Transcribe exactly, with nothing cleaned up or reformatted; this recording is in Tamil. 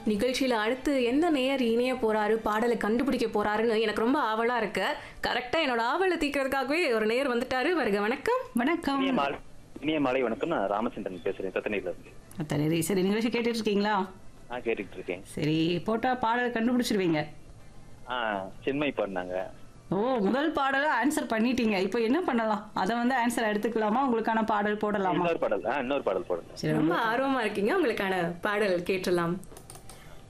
நிகழ்ச்சியில அடுத்து எந்த நேயர் இணைய போறாரு, பாடலை கண்டுபிடிக்க போறாருன்னு எனக்கு ரொம்ப ஆவலா இருக்கு. கரெக்டா என்னோட ஆவலை தீர்க்கறதுக்காகவே ஒரு நேயர் வந்துட்டாரு. வருக வணக்கம். வணக்கம். இனிய மாலை இனிய மாலை வணக்கம். நான் ராமச்சந்திரன் பேசுறேன், தத்தனையில இருந்து. அத்தனை சரி, நிகழ்ச்சி கேட்டுட்டு இருக்கீங்களா? நான் கேட்டுட்டு இருக்கேன். சரி, போட்டா பாடல் கண்டுபிடிச்சிருவீங்க. ஆ சென்மை பாடினாங்க. ஓ, முதல் பாடலை ஆன்சர் பண்ணிட்டீங்க. இப்போ என்ன பண்ணலாம்? அதை வந்து ஆன்சர் எடுத்துக்கலாமா? உங்களுக்கான பாடல் போடலாமா? இன்னொரு பாடல் ஆ இன்னொரு பாடல் போடுங்க. சரி, ரொம்ப ஆர்வமா இருக்கீங்க. உங்களுக்கான பாடல் கேட்டலாம்.